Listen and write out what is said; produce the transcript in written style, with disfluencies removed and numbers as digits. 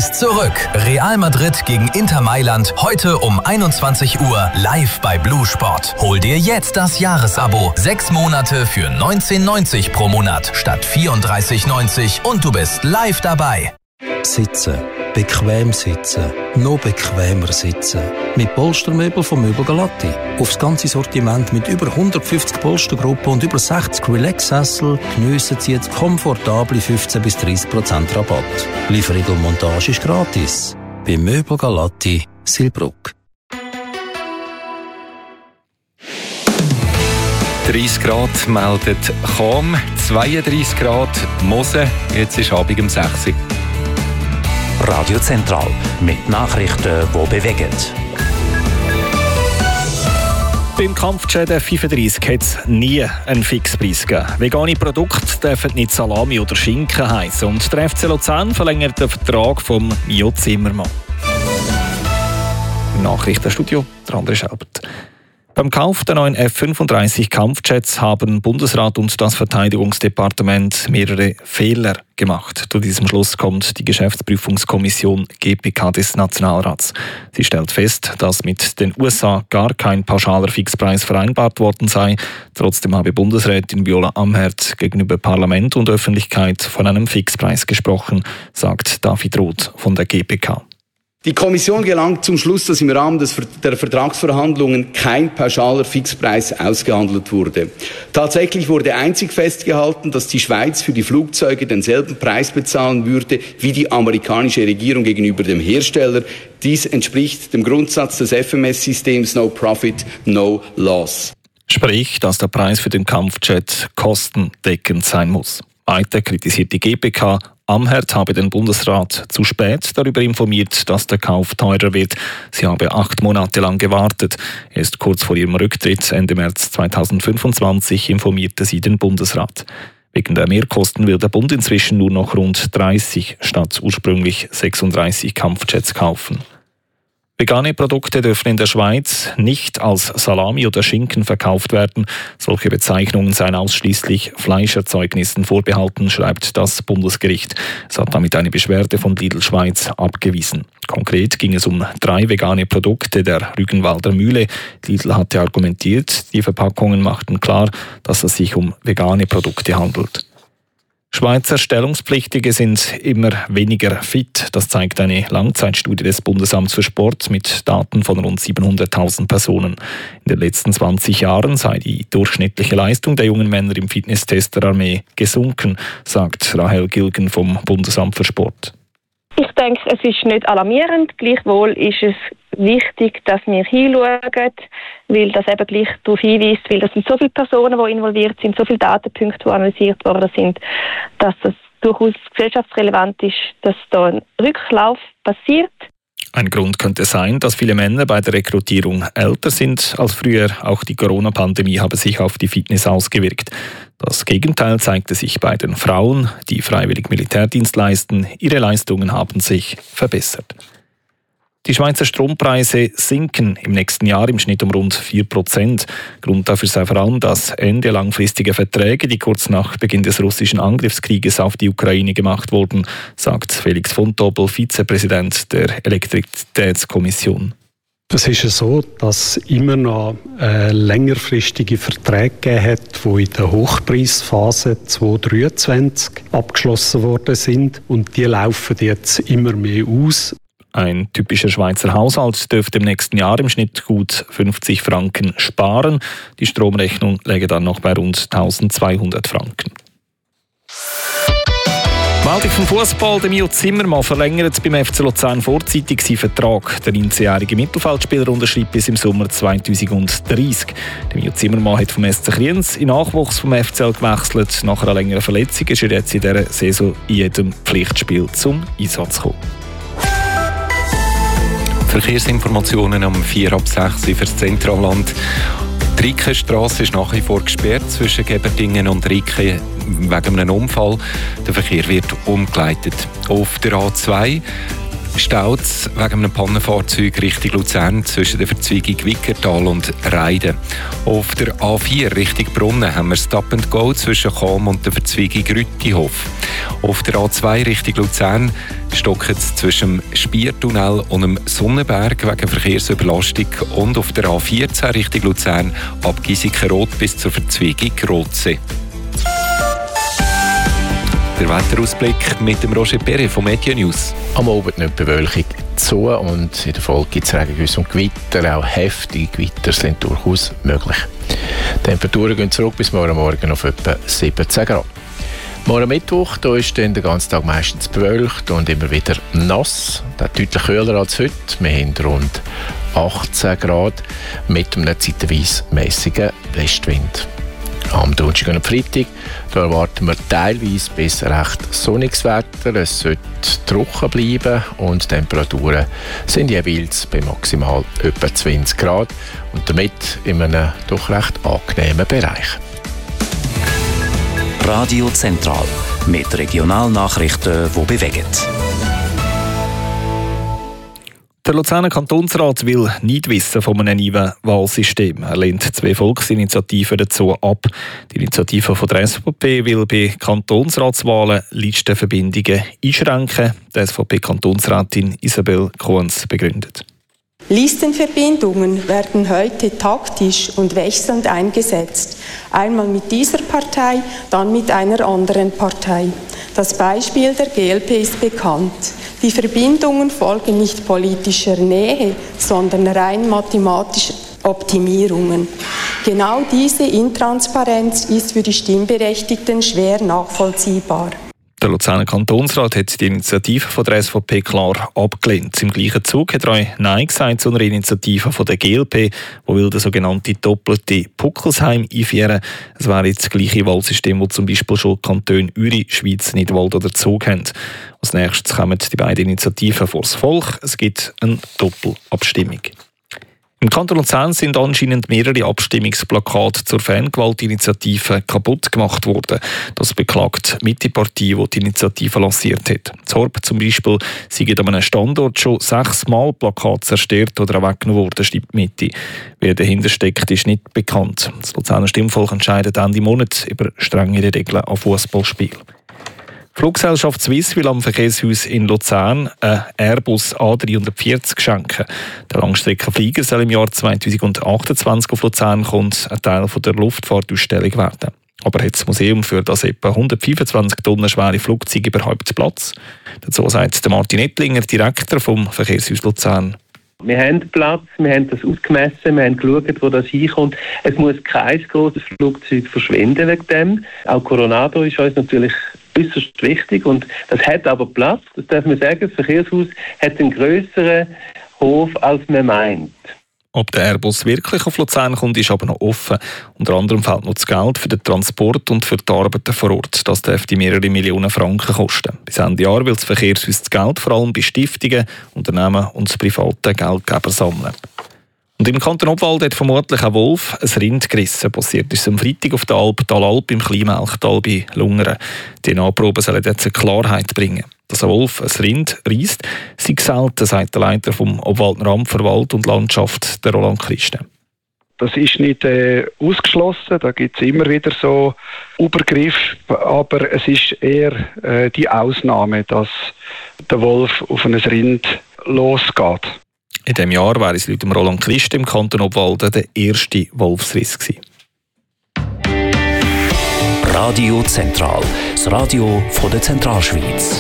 ist zurück. Real Madrid gegen Inter Mailand, heute um 21 Uhr live bei Blue Sport. Hol dir jetzt das Jahresabo. 6 Monate für 19,90 pro Monat statt 34,90 und du bist live dabei. Sitzen. Bequem sitzen. Noch bequemer sitzen. Mit Polstermöbel von Möbel Galatti. Aufs ganze Sortiment mit über 150 Polstergruppen und über 60 Relax-Sessel geniessen Sie jetzt komfortable 15-30% Rabatt. Lieferung und Montage ist gratis. Bei Möbel Galatti, Silbruck. 30 Grad meldet Cham, 32 Grad Mosel. Jetzt ist Abend um 6 Uhr. Radio Zentral mit Nachrichten, die bewegen. Beim Kampfjet F-35 hat es nie einen Fixpreis gegeben. Vegane Produkte dürfen nicht Salami oder Schinken heissen. Und der FC Luzern verlängert den Vertrag vom Mio Zimmermann. Im Nachrichtenstudio der André Schelbert. Beim Kauf der neuen F-35 Kampfjets haben Bundesrat und das Verteidigungsdepartement mehrere Fehler gemacht. Zu diesem Schluss kommt die Geschäftsprüfungskommission GPK des Nationalrats. Sie stellt fest, dass mit den USA gar kein pauschaler Fixpreis vereinbart worden sei. Trotzdem habe Bundesrätin Viola Amherd gegenüber Parlament und Öffentlichkeit von einem Fixpreis gesprochen, sagt David Roth von der GPK. Die Kommission gelangt zum Schluss, dass im Rahmen der Vertragsverhandlungen kein pauschaler Fixpreis ausgehandelt wurde. Tatsächlich wurde einzig festgehalten, dass die Schweiz für die Flugzeuge denselben Preis bezahlen würde wie die amerikanische Regierung gegenüber dem Hersteller. Dies entspricht dem Grundsatz des FMS-Systems No Profit, No Loss. Sprich, dass der Preis für den Kampfjet kostendeckend sein muss. Weiter kritisiert die GPK, Amherd habe den Bundesrat zu spät darüber informiert, dass der Kauf teurer wird. Sie habe 8 Monate lang gewartet. Erst kurz vor ihrem Rücktritt Ende März 2025 informierte sie den Bundesrat. Wegen der Mehrkosten will der Bund inzwischen nur noch rund 30 statt ursprünglich 36 Kampfjets kaufen. Vegane Produkte dürfen in der Schweiz nicht als Salami oder Schinken verkauft werden. Solche Bezeichnungen seien ausschließlich Fleischerzeugnissen vorbehalten, schreibt das Bundesgericht. Es hat damit eine Beschwerde von Lidl Schweiz abgewiesen. Konkret ging es um 3 vegane Produkte der Rügenwalder Mühle. Lidl hatte argumentiert, die Verpackungen machten klar, dass es sich um vegane Produkte handelt. Schweizer Stellungspflichtige sind immer weniger fit. Das zeigt eine Langzeitstudie des Bundesamts für Sport mit Daten von rund 700.000 Personen. In den letzten 20 Jahren sei die durchschnittliche Leistung der jungen Männer im Fitnesstest der Armee gesunken, sagt Rahel Gilgen vom Bundesamt für Sport. Ich denke, es ist nicht alarmierend. Gleichwohl ist es wichtig, dass wir hinschauen, weil das eben gleich darauf hinweist, weil das sind so viele Personen, die involviert sind, so viele Datenpunkte, die analysiert worden sind, dass es durchaus gesellschaftsrelevant ist, dass da ein Rücklauf passiert. Ein Grund könnte sein, dass viele Männer bei der Rekrutierung älter sind als früher. Auch die Corona-Pandemie habe sich auf die Fitness ausgewirkt. Das Gegenteil zeigte sich bei den Frauen, die freiwillig Militärdienst leisten. Ihre Leistungen haben sich verbessert. Die Schweizer Strompreise sinken im nächsten Jahr im Schnitt um rund 4%. Grund dafür sei vor allem das Ende langfristiger Verträge, die kurz nach Beginn des russischen Angriffskrieges auf die Ukraine gemacht wurden, sagt Felix von Tobel, Vizepräsident der Elektrizitätskommission. Es ist ja so, dass es immer noch längerfristige Verträge gegeben hat, die in der Hochpreisphase 2023 abgeschlossen worden sind. Und die laufen jetzt immer mehr aus. Ein typischer Schweizer Haushalt dürfte im nächsten Jahr im Schnitt gut 50 Franken sparen. Die Stromrechnung läge dann noch bei rund 1200 Franken. Meldung vom Fußball: Der Mio Zimmermann verlängert beim FC Luzern vorzeitig seinen Vertrag. Der 19-jährige Mittelfeldspieler unterschreibt bis im Sommer 2030. Der Mio Zimmermann hat vom SC Kriens in Nachwuchs vom FCL gewechselt. Nach einer längeren Verletzung ist er jetzt in dieser Saison in jedem Pflichtspiel zum Einsatz gekommen. Verkehrsinformationen um 4 ab 6 für das Zentralland. Die Rickenstrasse ist nach wie vor gesperrt zwischen Geberdingen und Ricken wegen einem Unfall. Der Verkehr wird umgeleitet. Auf der A2 staut wegen einem Pannenfahrzeug Richtung Luzern zwischen der Verzweigung Wickertal und Reiden. Auf der A4 Richtung Brunnen haben wir Stop and Go zwischen Cham und der Verzweigung Rüttihof. Auf der A2 Richtung Luzern stockt es zwischen dem Spiertunnel und dem Sonnenberg wegen Verkehrsüberlastung und auf der A14 Richtung Luzern ab Giesikenrot bis zur Verzweigung Rotsee. Der Wetterausblick mit dem Roger Perret von Media News. Am Abend nimmt die Bewölkung zu und in der Folge gibt es Regengüsse und Gewitter. Auch heftige Gewitter sind durchaus möglich. Die Temperaturen gehen zurück bis morgen Morgen auf etwa 17 Grad. Morgen Mittwoch da ist dann den ganzen Tag meistens bewölkt und immer wieder nass. Das ist deutlich kühler als heute. Wir haben rund 18 Grad mit einem zeitweise mäßigen Westwind. Am Donnerstag und Freitag da erwarten wir teilweise bis recht sonniges Wetter. Es sollte trocken bleiben und die Temperaturen sind jeweils bei maximal etwa 20 Grad und damit in einem doch recht angenehmen Bereich. Radio Zentral mit Regionalnachrichten, die bewegen. Der Luzerner Kantonsrat will nichts wissen von einem neuen Wahlsystem. Er lehnt 2 Volksinitiativen dazu ab. Die Initiative von der SVP will bei Kantonsratswahlen Listenverbindungen einschränken. Die SVP-Kantonsrätin Isabel Kohns begründet. Listenverbindungen werden heute taktisch und wechselnd eingesetzt. Einmal mit dieser Partei, dann mit einer anderen Partei. Das Beispiel der GLP ist bekannt. Die Verbindungen folgen nicht politischer Nähe, sondern rein mathematischen Optimierungen. Genau diese Intransparenz ist für die Stimmberechtigten schwer nachvollziehbar. Der Luzerner Kantonsrat hat die Initiative von der SVP klar abgelehnt. Im gleichen Zug hat er auch Nein gesagt zu einer Initiative von der GLP, die will den sogenannten doppelte Puckelsheim einführen. Es wäre jetzt das gleiche Wahlsystem, das zum Beispiel schon Kantone Uri, Schweiz, Nidwald oder Zug haben. Als nächstes kommen die beiden Initiativen vor das Volk. Es gibt eine Doppelabstimmung. Im Kanton Luzern sind anscheinend mehrere Abstimmungsplakate zur Fangewaltinitiative kaputt gemacht worden. Das beklagt die Mitte-Partei, die die Initiative lanciert hat. Zorb zum Beispiel sind an einem Standort schon 6 Mal Plakate zerstört oder auch weggenommen worden, schreibt die Mitte. Wer dahinter steckt, ist nicht bekannt. Das Luzerner Stimmvolk entscheidet Ende Monat über strengere Regeln an Fußballspielen. Die Fluggesellschaft Swiss will am Verkehrshaus in Luzern einen Airbus A340 schenken. Der Langstreckenflieger soll im Jahr 2028 auf Luzern kommen, ein Teil der Luftfahrtausstellung werden. Aber hat das Museum für das etwa 125 Tonnen schwere Flugzeug überhaupt Platz? Dazu sagt Martin Ettlinger, Direktor vom Verkehrshaus Luzern. Wir haben Platz, wir haben das ausgemessen, wir haben geschaut, wo das hinkommt. Es muss kein grosses Flugzeug verschwinden wegen dem. Auch Coronado ist uns natürlich äußerst wichtig und das hat aber Platz, das darf man sagen. Das Verkehrshaus hat einen grösseren Hof, als man meint. Ob der Airbus wirklich auf Luzern kommt, ist aber noch offen. Unter anderem fehlt noch das Geld für den Transport und für die Arbeiten vor Ort. Das dürfte mehrere Millionen Franken kosten. Bis Ende Jahr will das Verkehrshaus das Geld vor allem bei Stiftungen, Unternehmen und privaten Geldgebern sammeln. Und im Kanton Obwald hat vermutlich ein Wolf ein Rind gerissen. Passiert ist es am Freitag auf der Alp Talalp im Kleinmelchtal bei Lungern. Die DNA-Proben sollen jetzt eine Klarheit bringen. Dass ein Wolf ein Rind reisst, sei selten, sagt der Leiter vom Obwaldner Amt für Wald und Landschaft, der Roland Christen. Das ist nicht ausgeschlossen, da gibt es immer wieder so Übergriffe, aber es ist eher die Ausnahme, dass der Wolf auf ein Rind losgeht. In diesem Jahr wäre es laut Roland Christen im Kanton Obwalden der erste Wolfsriss gewesen. Radio Zentral, das Radio von der Zentralschweiz.